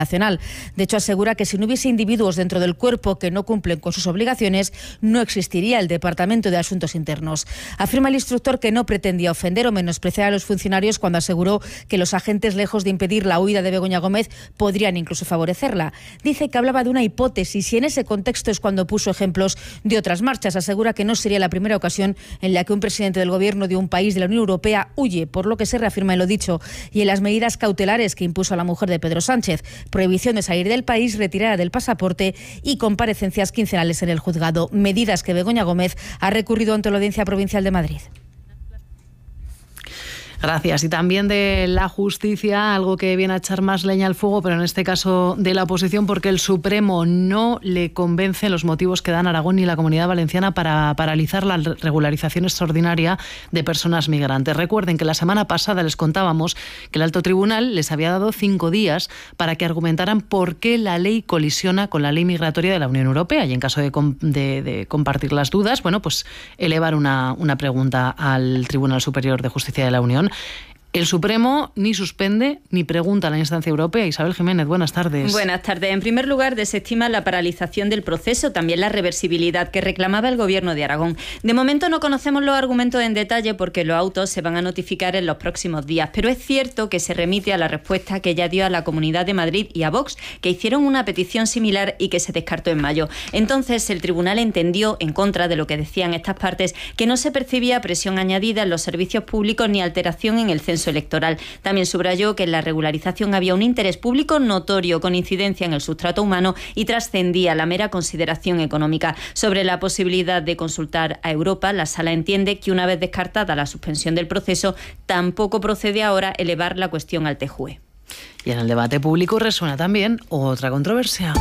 nacional. De hecho, asegura que si no hubiese individuos dentro del cuerpo que no cumplen con sus obligaciones, no existiría el Departamento de Asuntos Internos. Afirma el instructor que no pretendía ofender o menospreciar a los funcionarios cuando aseguró que los agentes, lejos de impedir la huida de Begoña Gómez, podrían incluso favorecerla. Dice que hablaba de una hipótesis y en ese contexto es cuando puso ejemplos de otras marchas. Asegura que no sería la primera ocasión en la que un presidente del gobierno de un país de la Unión Europea huye, por lo que se reafirma en lo dicho y en las medidas cautelares que impuso a la mujer de Pedro Sánchez: prohibición de salir del país, retirada del pasaporte y comparecencias quincenales en el juzgado. Medidas que Begoña Gómez ha recurrido ante la Audiencia Provincial de Madrid. Gracias. Y también de la justicia, algo que viene a echar más leña al fuego, pero en este caso de la oposición, porque el Supremo no le convence los motivos que dan Aragón y la Comunidad Valenciana para paralizar la regularización extraordinaria de personas migrantes. Recuerden que la semana pasada les contábamos que el Alto Tribunal les había dado 5 días para que argumentaran por qué la ley colisiona con la ley migratoria de la Unión Europea y en caso de compartir las dudas, bueno, pues elevar una pregunta al Tribunal Superior de Justicia de la Unión. El Supremo ni suspende ni pregunta a la instancia europea. Isabel Jiménez, buenas tardes. Buenas tardes. En primer lugar, desestima la paralización del proceso, también la reversibilidad que reclamaba el Gobierno de Aragón. De momento no conocemos los argumentos en detalle porque los autos se van a notificar en los próximos días, pero es cierto que se remite a la respuesta que ya dio a la Comunidad de Madrid y a Vox, que hicieron una petición similar y que se descartó en mayo. Entonces, el tribunal entendió, en contra de lo que decían estas partes, que no se percibía presión añadida en los servicios públicos ni alteración en el censo electoral. También subrayó que en la regularización había un interés público notorio con incidencia en el sustrato humano y trascendía la mera consideración económica. Sobre la posibilidad de consultar a Europa, la Sala entiende que una vez descartada la suspensión del proceso, tampoco procede ahora elevar la cuestión al TJUE. Y en el debate público resuena también otra controversia.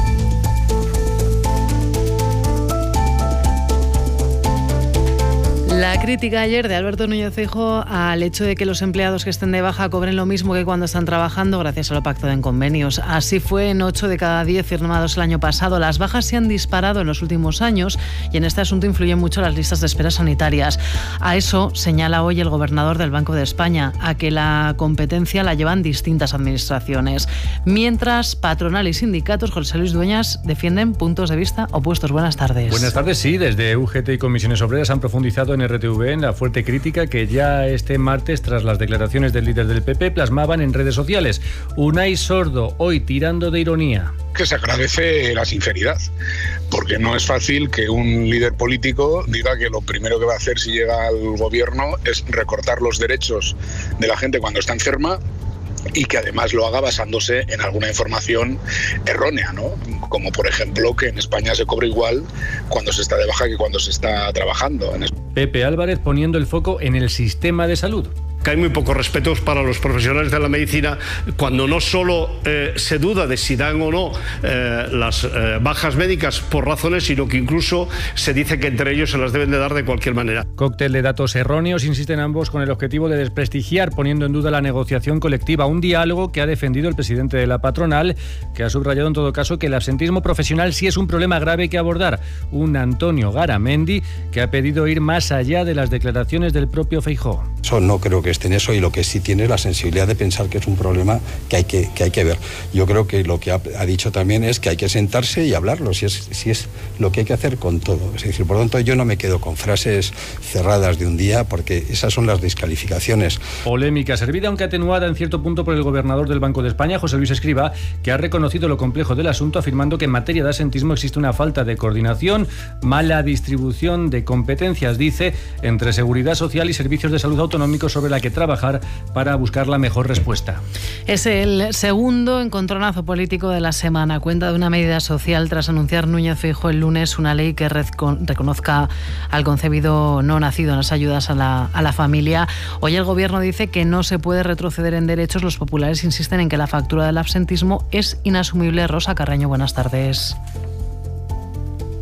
La crítica ayer de Alberto Núñez Feijóo al hecho de que los empleados que estén de baja cobren lo mismo que cuando están trabajando gracias a lo pactado en convenios. Así fue en 8 de cada 10 firmados el año pasado. Las bajas se han disparado en los últimos años y en este asunto influyen mucho las listas de espera sanitarias. A eso señala hoy el gobernador del Banco de España, a que la competencia la llevan distintas administraciones. Mientras, patronal y sindicatos, José Luis Dueñas, defienden puntos de vista opuestos. Buenas tardes. Buenas tardes, sí. Desde UGT y Comisiones Obreras han profundizado en RTV en la fuerte crítica que ya este martes, tras las declaraciones del líder del PP, plasmaban en redes sociales. Unai Sordo, hoy tirando de ironía. Que se agradece la sinceridad, porque no es fácil que un líder político diga que lo primero que va a hacer si llega al gobierno es recortar los derechos de la gente cuando está enferma, y que además lo haga basándose en alguna información errónea, ¿no? Como por ejemplo que en España se cobra igual cuando se está de baja que cuando se está trabajando. Pepe Álvarez poniendo el foco en el sistema de salud. Que hay muy pocos respetos para los profesionales de la medicina cuando no solo se duda de si dan o no las bajas médicas por razones, sino que incluso se dice que entre ellos se las deben de dar de cualquier manera. Cóctel de datos erróneos, insisten ambos con el objetivo de desprestigiar, poniendo en duda la negociación colectiva, un diálogo que ha defendido el presidente de la patronal, que ha subrayado en todo caso que el absentismo profesional sí es un problema grave que abordar. Un Antonio Garamendi que ha pedido ir más allá de las declaraciones del propio Feijóo. Eso no creo que esté en eso, y lo que sí tiene es la sensibilidad de pensar que es un problema que hay que ver. Yo creo que lo que ha dicho también es que hay que sentarse y hablarlo, si es lo que hay que hacer con todo. Es decir, por lo tanto, yo no me quedo con frases cerradas de un día, porque esas son las descalificaciones. Polémica servida, aunque atenuada en cierto punto por el gobernador del Banco de España, José Luis Escrivá, que ha reconocido lo complejo del asunto, afirmando que en materia de asentismo existe una falta de coordinación, mala distribución de competencias, dice, entre Seguridad Social y Servicios de Salud Autonómicos, sobre la que trabajar para buscar la mejor respuesta. Es el segundo encontronazo político de la semana. Cuenta de una medida social tras anunciar Núñez Feijóo el lunes una ley que reconozca al concebido no nacido en las ayudas a la familia. Hoy el gobierno dice que no se puede retroceder en derechos. Los populares insisten en que la factura del absentismo es inasumible. Rosa Carreño, buenas tardes.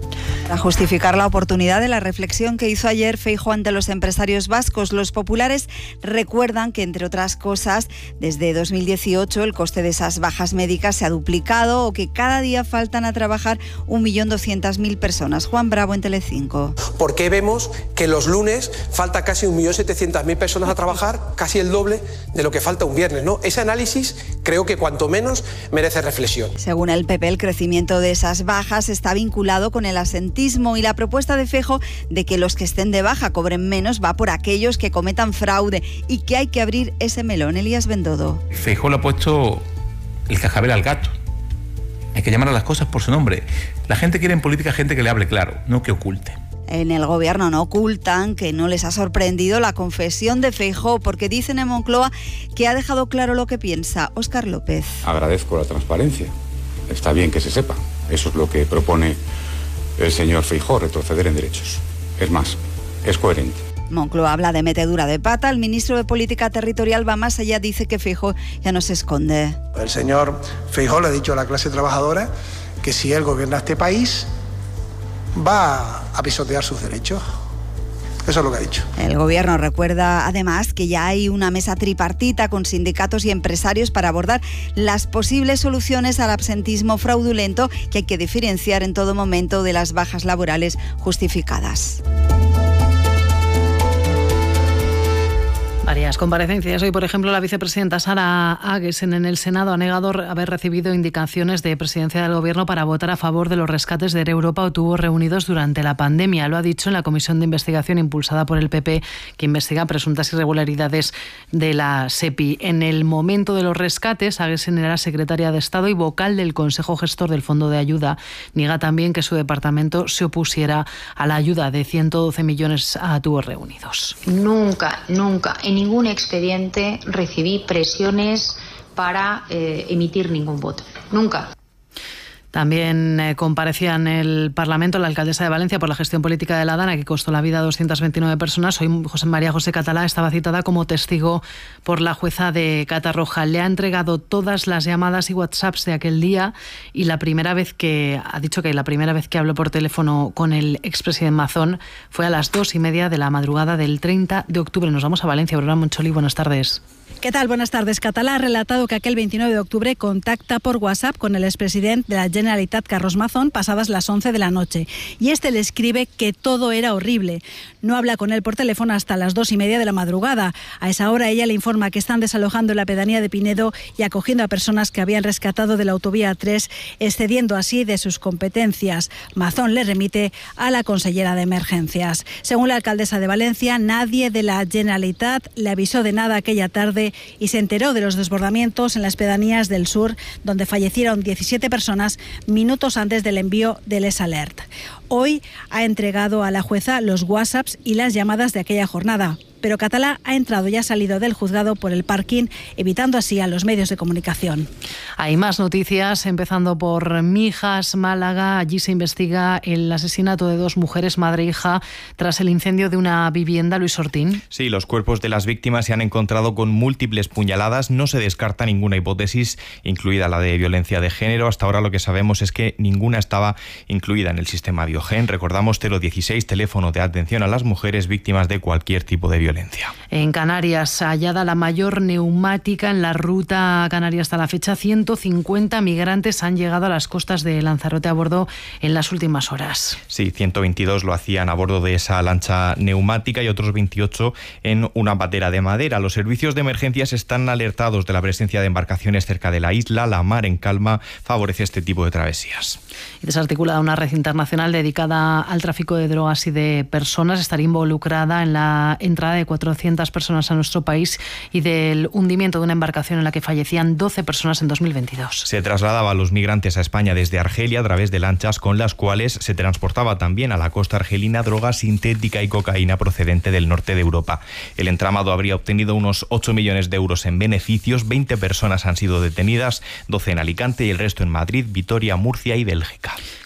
Para justificar la oportunidad de la reflexión que hizo ayer Feijóo ante los empresarios vascos, los populares recuerdan que, entre otras cosas, desde 2018 el coste de esas bajas médicas se ha duplicado o que cada día faltan a trabajar 1.200.000 personas. Juan Bravo en Telecinco. ¿Por qué vemos que los lunes falta casi 1.700.000 personas a trabajar, casi el doble de lo que falta un viernes, ¿no? Ese análisis creo que cuanto menos merece reflexión. Según el PP, el crecimiento de esas bajas está vinculado con el asentismo y la propuesta de Feijóo de que los que estén de baja cobren menos va por aquellos que cometan fraude y que hay que abrir ese melón. Elías Bendodo. Feijóo le ha puesto el cascabel al gato. Hay que llamar a las cosas por su nombre. La gente quiere en política gente que le hable claro, no que oculte. En el gobierno no ocultan que no les ha sorprendido la confesión de Feijóo porque dicen en Moncloa que ha dejado claro lo que piensa. Óscar López. Agradezco la transparencia. Está bien que se sepa. Eso es lo que propone el señor Feijóo, retroceder en derechos. Es más, es coherente. Moncloa habla de metedura de pata. El ministro de Política Territorial va más allá, dice que Feijóo ya no se esconde. El señor Feijóo le ha dicho a la clase trabajadora que si él gobierna este país va a pisotear sus derechos. Eso es lo que ha dicho. El gobierno recuerda además que ya hay una mesa tripartita con sindicatos y empresarios para abordar las posibles soluciones al absentismo fraudulento que hay que diferenciar en todo momento de las bajas laborales justificadas. Varias comparecencias. Hoy, por ejemplo, la vicepresidenta Sara Aguesen en el Senado ha negado haber recibido indicaciones de presidencia del Gobierno para votar a favor de los rescates de Air Europa o tubos reunidos durante la pandemia. Lo ha dicho en la comisión de investigación impulsada por el PP que investiga presuntas irregularidades de la SEPI. En el momento de los rescates, Aguesen era secretaria de Estado y vocal del Consejo Gestor del Fondo de Ayuda. Niega también que su departamento se opusiera a la ayuda de 112 millones a tubos reunidos. Nunca, en ningún expediente recibí presiones para emitir ningún voto. Nunca. También comparecía en el Parlamento la alcaldesa de Valencia por la gestión política de la Dana, que costó la vida a 229 personas. Hoy María José Catalá estaba citada como testigo por la jueza de Catarroja. Le ha entregado todas las llamadas y WhatsApps de aquel día y ha dicho que la primera vez que habló por teléfono con el expresidente Mazón fue a las 2:30 de la madrugada del 30 de octubre. Nos vamos a Valencia. Aurora Moncholi, buenas tardes. ¿Qué tal? Buenas tardes. Catalá ha relatado que aquel 29 de octubre contacta por WhatsApp con el expresidente de la Generalitat, Carlos Mazón, pasadas las 11 de la noche. Y este le escribe que todo era horrible. No habla con él por teléfono hasta las 2:30 de la madrugada. A esa hora ella le informa que están desalojando la pedanía de Pinedo y acogiendo a personas que habían rescatado de la autovía 3, excediendo así de sus competencias. Mazón le remite a la consellera de Emergencias. Según la alcaldesa de Valencia, nadie de la Generalitat le avisó de nada aquella tarde y se enteró de los desbordamientos en las pedanías del sur, donde fallecieron 17 personas minutos antes del envío del S-Alert. Hoy ha entregado a la jueza los WhatsApps y las llamadas de aquella jornada. Pero Catalá ha entrado y ha salido del juzgado por el parking, evitando así a los medios de comunicación. Hay más noticias, empezando por Mijas, Málaga. Allí se investiga el asesinato de 2 mujeres, madre e hija, tras el incendio de una vivienda. Luis Ortín. Sí, los cuerpos de las víctimas se han encontrado con múltiples puñaladas. No se descarta ninguna hipótesis, incluida la de violencia de género. Hasta ahora lo que sabemos es que ninguna estaba incluida en el sistema Biogen. Recordamos 016, teléfono de atención a las mujeres víctimas de cualquier tipo de violencia. En Canarias, hallada la mayor neumática en la ruta canaria hasta la fecha. 150 migrantes han llegado a las costas de Lanzarote a bordo en las últimas horas. Sí, 122 lo hacían a bordo de esa lancha neumática y otros 28 en una patera de madera. Los servicios de emergencias están alertados de la presencia de embarcaciones cerca de la isla. La mar en calma favorece este tipo de travesías. Y desarticulada una red internacional dedicada al tráfico de drogas y de personas. Estaría involucrada en la entrada de 400 personas a nuestro país y del hundimiento de una embarcación en la que fallecían 12 personas en 2022. Se trasladaba a los migrantes a España desde Argelia a través de lanchas con las cuales se transportaba también a la costa argelina droga sintética y cocaína procedente del norte de Europa. El entramado habría obtenido unos 8 millones de euros en beneficios. 20 personas han sido detenidas, 12 en Alicante y el resto en Madrid, Vitoria, Murcia y Bélgica.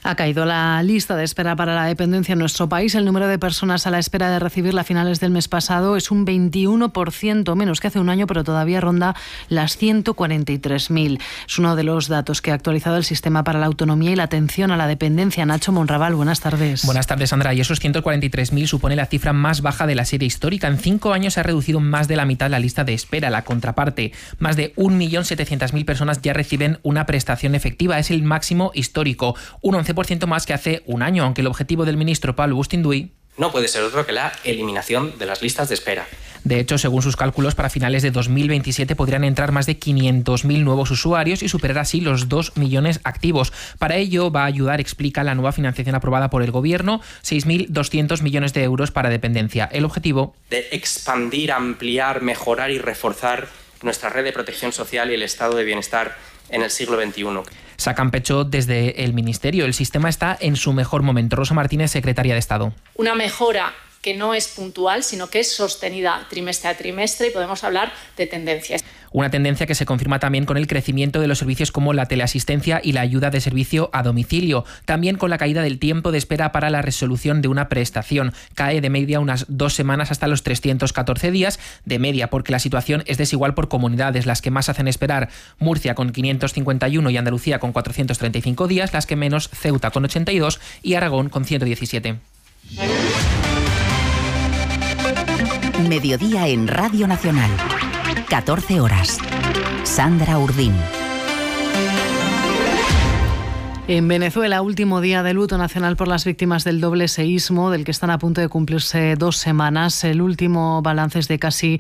Ha caído la lista de espera para la dependencia en nuestro país. El número de personas a la espera de recibirla a finales del mes pasado es un 21% menos que hace un año, pero todavía ronda las 143.000. Es uno de los datos que ha actualizado el Sistema para la Autonomía y la Atención a la Dependencia. Nacho Monraval, buenas tardes. Buenas tardes, Sandra. Y esos 143.000 supone la cifra más baja de la serie histórica. En 5 años se ha reducido más de la mitad la lista de espera. La contraparte, más de 1.700.000 personas ya reciben una prestación efectiva. Es el máximo histórico, un 11% más que hace un año, aunque el objetivo del ministro Pablo Bustinduy no puede ser otro que la eliminación de las listas de espera. De hecho, según sus cálculos, para finales de 2027 podrían entrar más de 500.000 nuevos usuarios y superar así los 2 millones activos. Para ello va a ayudar, explica, la nueva financiación aprobada por el Gobierno, 6.200 millones de euros para dependencia. El objetivo de expandir, ampliar, mejorar y reforzar nuestra red de protección social y el estado de bienestar en el siglo XXI. Sacan pecho desde el Ministerio. El sistema está en su mejor momento. Rosa Martínez, secretaria de Estado. Una mejora que no es puntual, sino que es sostenida trimestre a trimestre y podemos hablar de tendencias. Una tendencia que se confirma también con el crecimiento de los servicios como la teleasistencia y la ayuda de servicio a domicilio. También con la caída del tiempo de espera para la resolución de una prestación. Cae de media unas 2 semanas hasta los 314 días de media, porque la situación es desigual por comunidades. Las que más hacen esperar, Murcia con 551 y Andalucía con 435 días. Las que menos, Ceuta con 82 y Aragón con 117. Mediodía en Radio Nacional. 14 horas. Sandra Urdín. En Venezuela, último día de luto nacional por las víctimas del doble seísmo, del que están a punto de cumplirse 2 semanas. El último balance es de casi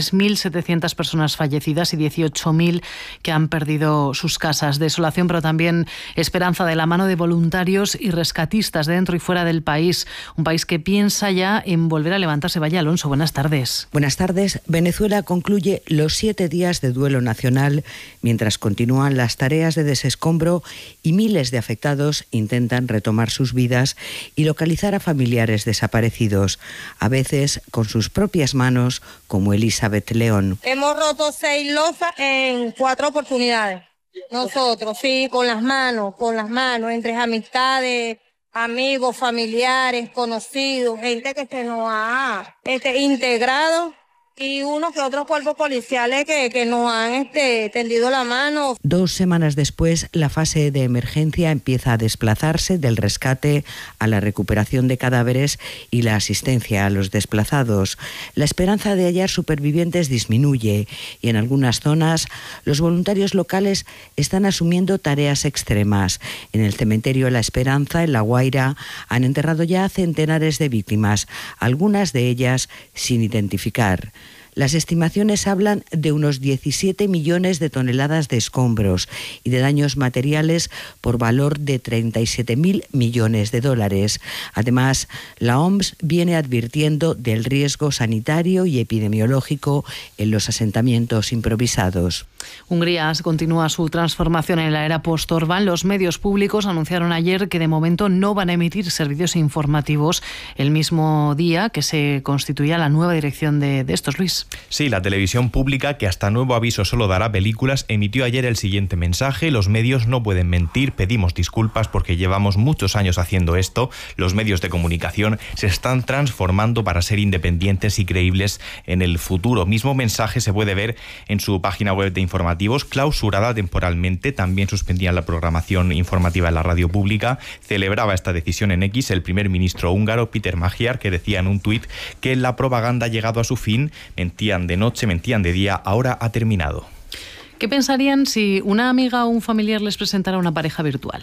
3.700 personas fallecidas y 18.000 que han perdido sus casas. Desolación, pero también esperanza de la mano de voluntarios y rescatistas dentro y fuera del país. Un país que piensa ya en volver a levantarse. Vaya, Alonso, buenas tardes. Buenas tardes. Venezuela concluye los 7 días de duelo nacional mientras continúan las tareas de desescombro y miles de afectados intentan retomar sus vidas y localizar a familiares desaparecidos, a veces con sus propias manos, como Elizabeth León. Hemos roto 6 losas en 4 oportunidades. Nosotros, sí, con las manos, entre amistades, amigos, familiares, conocidos, gente que se nos ha integrado. Y unos que otros cuerpos policiales que nos han tendido la mano. 2 semanas después, la fase de emergencia empieza a desplazarse del rescate a la recuperación de cadáveres y la asistencia a los desplazados. La esperanza de hallar supervivientes disminuye y en algunas zonas los voluntarios locales están asumiendo tareas extremas. En el cementerio La Esperanza, en La Guaira, han enterrado ya centenares de víctimas, algunas de ellas sin identificar. Las estimaciones hablan de unos 17 millones de toneladas de escombros y de daños materiales por valor de 37.000 millones de dólares. Además, la OMS viene advirtiendo del riesgo sanitario y epidemiológico en los asentamientos improvisados. Hungría continúa su transformación en la era post-Orbán. Los medios públicos anunciaron ayer que de momento no van a emitir servicios informativos el mismo día que se constituía la nueva dirección de estos, Luis. Sí, la televisión pública, que hasta nuevo aviso solo dará películas, emitió ayer el siguiente mensaje: los medios no pueden mentir, pedimos disculpas porque llevamos muchos años haciendo esto. Los medios de comunicación se están transformando para ser independientes y creíbles en el futuro. Mismo mensaje se puede ver en su página web de informativos, clausurada temporalmente. También suspendían la programación informativa en la radio pública. Celebraba esta decisión en X el primer ministro húngaro, Péter Magyar, que decía en un tuit que la propaganda ha llegado a su fin. Mentían de noche, mentían de día, ahora ha terminado. ¿Qué pensarían si una amiga o un familiar les presentara una pareja virtual?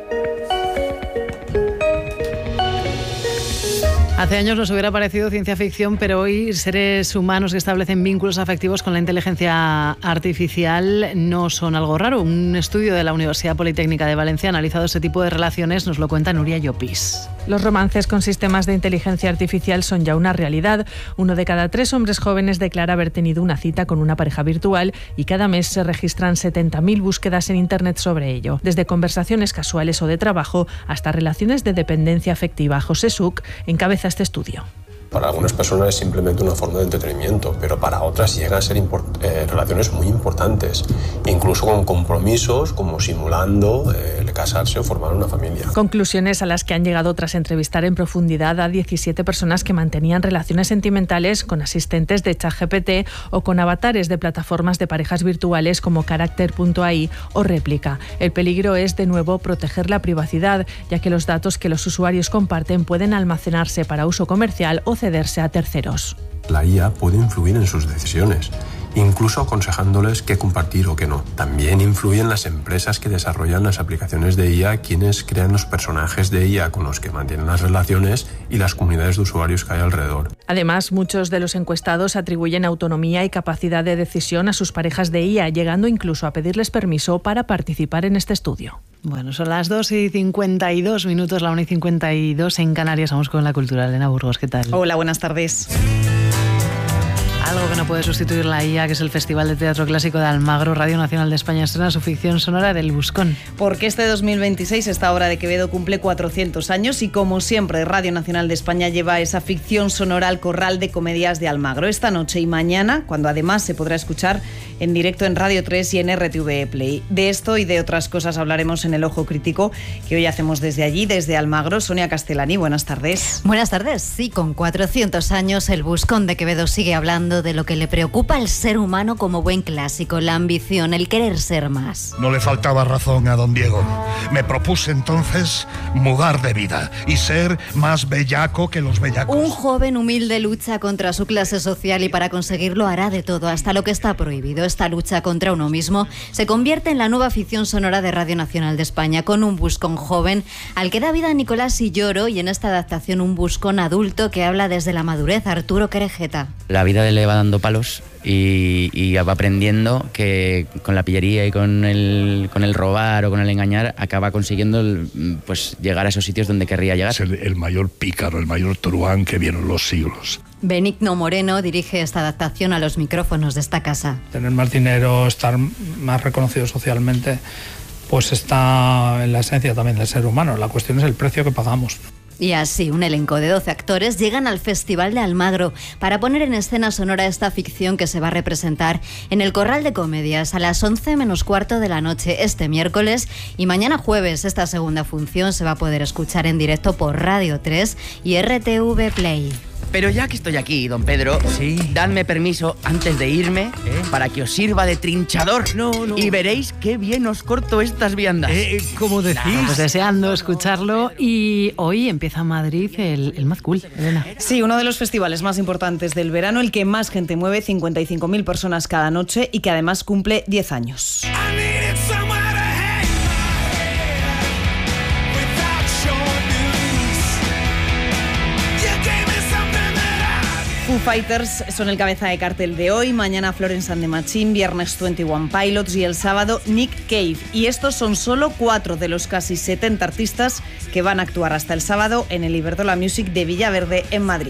Hace años nos hubiera parecido ciencia ficción, pero hoy seres humanos que establecen vínculos afectivos con la inteligencia artificial no son algo raro. Un estudio de la Universidad Politécnica de Valencia ha analizado ese tipo de relaciones, nos lo cuenta Nuria Llopis. Los romances con sistemas de inteligencia artificial son ya una realidad. 1 de cada 3 hombres jóvenes declara haber tenido una cita con una pareja virtual y cada mes se registran 70.000 búsquedas en Internet sobre ello. Desde conversaciones casuales o de trabajo hasta relaciones de dependencia afectiva. José Suc encabeza este estudio. Para algunas personas es simplemente una forma de entretenimiento, pero para otras llegan a ser relaciones muy importantes, incluso con compromisos como simulando el casarse o formar una familia. Conclusiones a las que han llegado tras entrevistar en profundidad a 17 personas que mantenían relaciones sentimentales con asistentes de ChatGPT o con avatares de plataformas de parejas virtuales como Character.ai o Réplica. El peligro es, de nuevo, proteger la privacidad, ya que los datos que los usuarios comparten pueden almacenarse para uso comercial o cederse a terceros. La IA puede influir en sus decisiones, incluso aconsejándoles qué compartir o qué no. También influyen las empresas que desarrollan las aplicaciones de IA, quienes crean los personajes de IA con los que mantienen las relaciones y las comunidades de usuarios que hay alrededor. Además, muchos de los encuestados atribuyen autonomía y capacidad de decisión a sus parejas de IA, llegando incluso a pedirles permiso para participar en este estudio. Bueno, son las 2:52 minutos, la 1:52 en Canarias. Vamos con la cultura. Elena Burgos, ¿qué tal? Hola, buenas tardes. Algo que no puede sustituir la IA, que es el Festival de Teatro Clásico de Almagro. Radio Nacional de España estrena su ficción sonora del Buscón. Porque este 2026 esta obra de Quevedo cumple 400 años y, como siempre, Radio Nacional de España lleva esa ficción sonora al Corral de Comedias de Almagro. Esta noche y mañana, cuando además se podrá escuchar en directo en Radio 3 y en RTV Play. De esto y de otras cosas hablaremos en El Ojo Crítico, que hoy hacemos desde allí, desde Almagro. Sonia Castellani, buenas tardes. Buenas tardes. Sí, con 400 años, el Buscón de Quevedo sigue hablando de lo que le preocupa al ser humano como buen clásico, la ambición, el querer ser más. No le faltaba razón a don Diego. Me propuse entonces mudar de vida y ser más bellaco que los bellacos. Un joven humilde lucha contra su clase social y para conseguirlo hará de todo, hasta lo que está prohibido. Esta lucha contra uno mismo se convierte en la nueva ficción sonora de Radio Nacional de España, con un Buscón joven al que da vida Nicolás Illoro, y en esta adaptación un Buscón adulto que habla desde la madurez, Arturo Querejeta. La vida le va dando palos y va aprendiendo que con la pillería y con el robar o con el engañar acaba consiguiendo pues llegar a esos sitios donde querría llegar. Es el mayor pícaro, el mayor truán que vieron los siglos. Benigno Moreno dirige esta adaptación a los micrófonos de esta casa. Tener más dinero, estar más reconocido socialmente, pues está en la esencia también del ser humano. La cuestión es el precio que pagamos. Y así, un elenco de 12 actores llegan al Festival de Almagro para poner en escena sonora esta ficción que se va a representar en el Corral de Comedias a las 11 menos cuarto de la noche este miércoles, y mañana jueves esta segunda función se va a poder escuchar en directo por Radio 3 y RTV Play. Pero ya que estoy aquí, don Pedro, dadme permiso antes de irme para que os sirva de trinchador. Y veréis qué bien os corto estas viandas. ¿Cómo decís? Pues deseando escucharlo. Y hoy empieza en Madrid el Mad Cool, Elena. Sí, uno de los festivales más importantes del verano, el que más gente mueve, 55.000 personas cada noche, y que además cumple 10 años. Foo Fighters son el cabeza de cartel de hoy, mañana Florence and the Machine, viernes 21 Pilots y el sábado Nick Cave. Y estos son solo 4 de los casi 70 artistas que van a actuar hasta el sábado en el Iberdrola Music de Villaverde, en Madrid.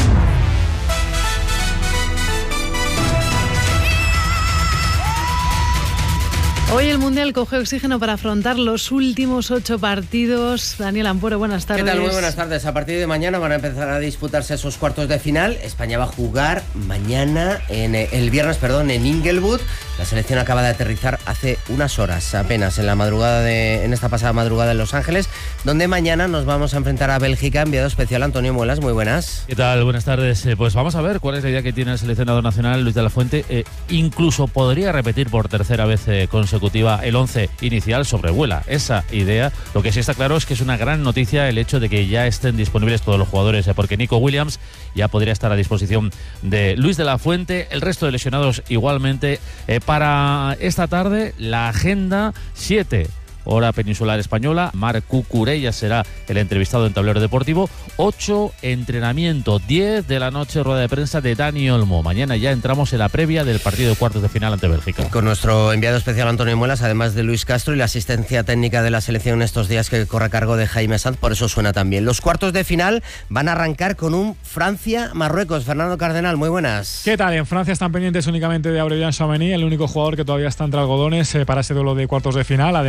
Hoy el Mundial coge oxígeno para afrontar los últimos 8 partidos. Daniel Ampuero, buenas tardes. ¿Qué tal? Muy buenas tardes. A partir de mañana van a empezar a disputarse esos cuartos de final. España va a jugar mañana, el viernes, en Inglewood. La selección acaba de aterrizar hace unas horas apenas en esta pasada madrugada en Los Ángeles, donde mañana nos vamos a enfrentar a Bélgica. Enviado especial Antonio Muelas, muy buenas. ¿Qué tal? Buenas tardes. Pues vamos a ver cuál es la idea que tiene el seleccionador nacional, Luis de la Fuente. Incluso podría repetir por tercera vez consecutiva el 11 inicial, sobrevuela esa idea. Lo que sí está claro es que es una gran noticia el hecho de que ya estén disponibles todos los jugadores, porque Nico Williams ya podría estar a disposición de Luis de la Fuente, el resto de lesionados igualmente. Para esta tarde la agenda 7 hora peninsular española, Marc Cucurella será el entrevistado en Tablero Deportivo. 8, entrenamiento. 10 de la noche, rueda de prensa de Dani Olmo. Mañana ya entramos en la previa del partido de cuartos de final ante Bélgica. Con nuestro enviado especial Antonio Muelas, además de Luis Castro, y la asistencia técnica de la selección estos días que corre a cargo de Jaime Sanz, por eso suena también. Los cuartos de final van a arrancar con un Francia-Marruecos. Fernando Cardenal, muy buenas. ¿Qué tal? En Francia están pendientes únicamente de Aurélien Tchouameni, el único jugador que todavía está entre algodones para ese duelo de cuartos de final. Además, la incógnita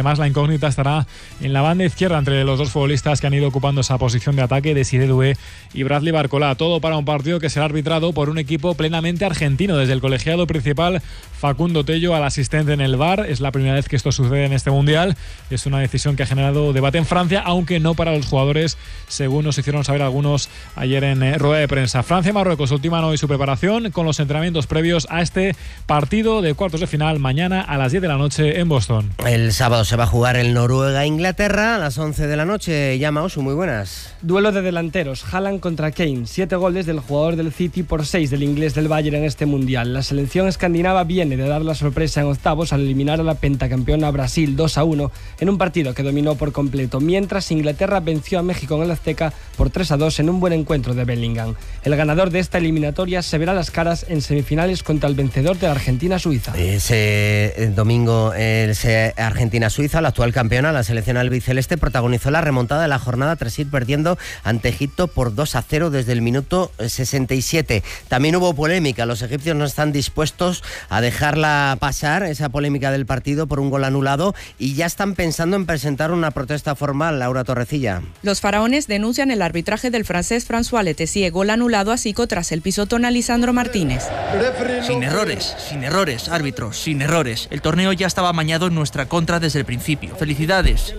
incógnita estará en la banda izquierda entre los dos futbolistas que han ido ocupando esa posición de ataque, Desiré Doué y Bradley Barcola. Todo para un partido que será arbitrado por un equipo plenamente argentino. Desde el colegiado principal, Facundo Tello, al asistente en el VAR. Es la primera vez que esto sucede en este Mundial. Es una decisión que ha generado debate en Francia, aunque no para los jugadores, según nos hicieron saber algunos ayer en rueda de prensa. Francia-Marruecos ultiman hoy su preparación con los entrenamientos previos a este partido de cuartos de final mañana a las 10 de la noche en Boston. El sábado se va a jugar el Noruega-Inglaterra a las 11 de la noche. Llama Osu, muy buenas. Duelo de delanteros, Haaland contra Kane. 7 goles del jugador del City por 6 del inglés del Bayern en este Mundial. La selección escandinava viene de dar la sorpresa en octavos al eliminar a la pentacampeona Brasil 2-1 en un partido que dominó por completo, mientras Inglaterra venció a México en el Azteca por 3-2 en un buen encuentro de Bellingham. El ganador de esta eliminatoria se verá las caras en semifinales contra el vencedor de la Argentina-Suiza. Ese domingo, Argentina-Suiza, la actual campeona, la selección albiceleste, protagonizó la remontada de la jornada tras ir perdiendo ante Egipto por 2-0 desde el minuto 67. También hubo polémica, los egipcios no están dispuestos a dejarla pasar, esa polémica del partido por un gol anulado, y ya están pensando en presentar una protesta formal. Laura Torrecilla. Los faraones denuncian el arbitraje del francés François Letessier, gol anulado a Zico tras el pisotón a Lisandro Martínez. Sin errores, árbitros, sin errores. El torneo ya estaba amañado en nuestra contra desde el principio. Felicidades,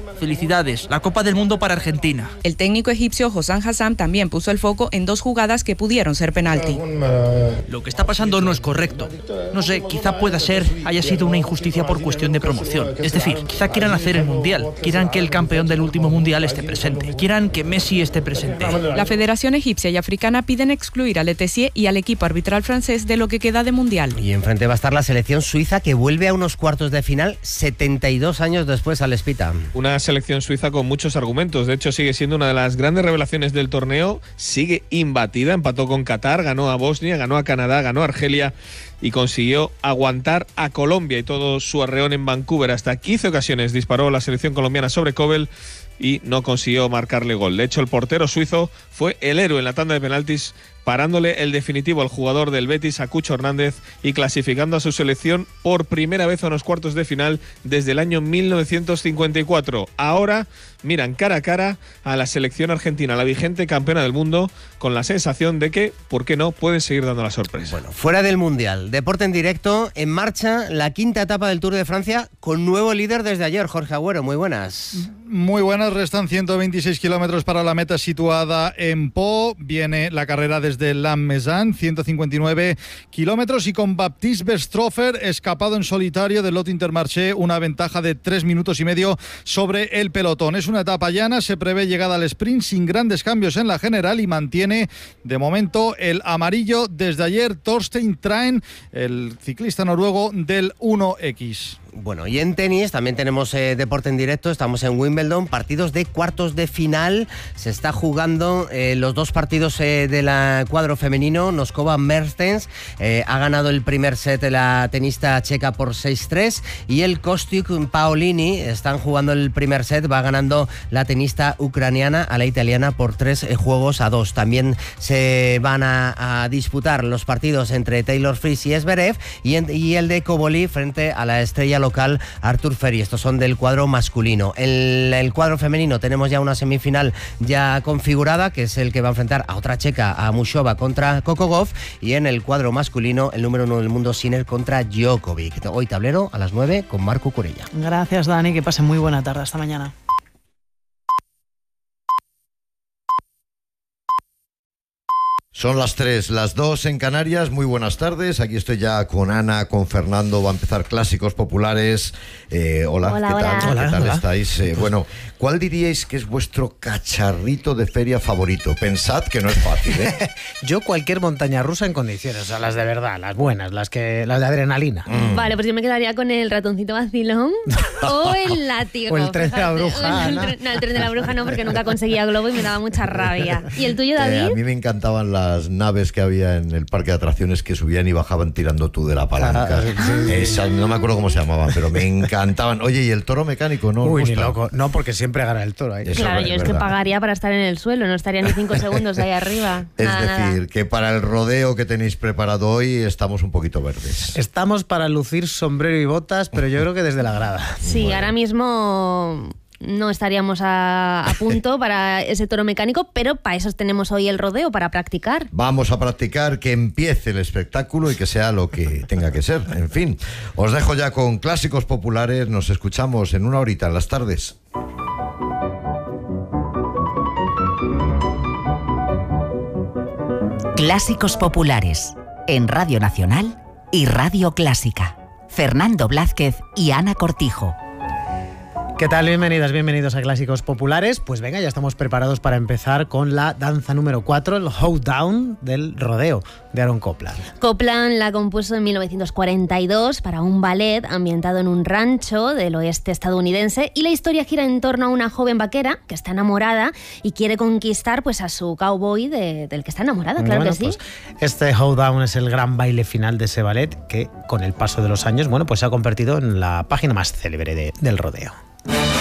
la Copa del Mundo para Argentina. El técnico egipcio Hossam Hassam también puso el foco en 2 jugadas que pudieron ser penalti. Lo que está pasando no es correcto. No sé, quizá haya sido una injusticia por cuestión de promoción. Es decir, quizá quieran hacer el Mundial, quieran que el campeón del último Mundial esté presente, quieran que Messi esté presente. La Federación Egipcia y Africana piden excluir a Letessier y al equipo arbitral francés de lo que queda de Mundial. Y enfrente va a estar la selección suiza, que vuelve a unos cuartos de final 72 años después al Espita. Una selección suiza con muchos argumentos. De hecho, sigue siendo una de las grandes revelaciones del torneo. Sigue imbatida, empató con Qatar, ganó a Bosnia, ganó a Canadá, ganó a Argelia y consiguió aguantar a Colombia y todo su arreón en Vancouver. Hasta 15 ocasiones disparó la selección colombiana sobre Kobel y no consiguió marcarle gol. De hecho, el portero suizo fue el héroe en la tanda de penaltis, parándole el definitivo al jugador del Betis, a Cucho Hernández, y clasificando a su selección por primera vez a unos cuartos de final desde el año 1954. Ahora miran cara a cara a la selección argentina, la vigente campeona del mundo, con la sensación de que, ¿por qué no?, pueden seguir dando la sorpresa. Bueno, fuera del Mundial, deporte en directo, en marcha la 5ª etapa del Tour de Francia, con nuevo líder desde ayer. Jorge Agüero, muy buenas. Muy buenas, restan 126 kilómetros para la meta situada en Po. Viene la carrera desde Lannemezan, 159 kilómetros, y con Baptiste Bestropher escapado en solitario del Lot Intermarché, una ventaja de 3 minutos y medio sobre el pelotón. Es una etapa llana, se prevé llegada al sprint sin grandes cambios en la general y mantiene de momento el amarillo desde ayer Thorstein Train, el ciclista noruego del 1X. Bueno, y en tenis también tenemos deporte en directo. Estamos en Wimbledon, partidos de cuartos de final. Se está jugando los 2 partidos del cuadro femenino. Noskova Mertens ha ganado el primer set de la tenista checa por 6-3, y el Kostic Paolini están jugando el primer set. Va ganando la tenista ucraniana a la italiana por 3-2. También se van a disputar los partidos entre Taylor Fritz y Zverev, y el de Koboli frente a la estrella local Artur Ferry. Estos son del cuadro masculino. En el cuadro femenino tenemos ya una semifinal ya configurada, que es el que va a enfrentar a otra checa, a Mushova contra Kokogov, y en el cuadro masculino el número 1 del mundo, Sinner contra Djokovic. Hoy tablero a las 9 con Marco Curella. Gracias, Dani, que pasen muy buena tarde. Hasta mañana. Son las 3, las 2 en Canarias. Muy buenas tardes. Aquí estoy ya con Ana, con Fernando. Va a empezar clásicos populares. Hola, ¿qué tal estáis? Bueno, ¿cuál diríais que es vuestro cacharrito de feria favorito? Pensad que no es fácil, ¿eh? Yo cualquier montaña rusa en condiciones, o sea, las de verdad, las buenas, las de adrenalina. Vale, pues yo me quedaría con el ratoncito vacilón o el látigo. O el tren de la bruja. No, el tren de la bruja no, porque nunca conseguía globo y me daba mucha rabia. ¿Y el tuyo, David? A mí me encantaban las las naves que había en el parque de atracciones que subían y bajaban tirando tú de la palanca. Esas, no me acuerdo cómo se llamaban, pero me encantaban. Oye, ¿y el toro mecánico? No, uy, ni loco. No, porque siempre gana el toro ahí. Claro, yo es que pagaría para estar en el suelo, no estaría ni 5 segundos ahí arriba. Es decir, que para el rodeo que tenéis preparado hoy estamos un poquito verdes. Estamos para lucir sombrero y botas, pero yo creo que desde la grada. Sí, bueno. Ahora mismo no estaríamos a punto para ese toro mecánico, pero para eso tenemos hoy el rodeo, para practicar. Vamos a practicar, que empiece el espectáculo y que sea lo que tenga que ser. En fin, os dejo ya con clásicos populares. Nos escuchamos en una horita en las tardes. Clásicos populares en Radio Nacional y Radio Clásica. Fernando Blázquez y Ana Cortijo. ¿Qué tal? Bienvenidas, bienvenidos a Clásicos Populares. Pues venga, ya estamos preparados para empezar con la danza número 4, el Hoedown del rodeo de Aaron Copland. Copland la compuso en 1942 para un ballet ambientado en un rancho del oeste estadounidense, y la historia gira en torno a una joven vaquera que está enamorada y quiere conquistar pues a su cowboy del que está enamorada, claro que sí. Pues este Hoedown es el gran baile final de ese ballet que con el paso de los años, pues se ha convertido en la página más célebre del rodeo.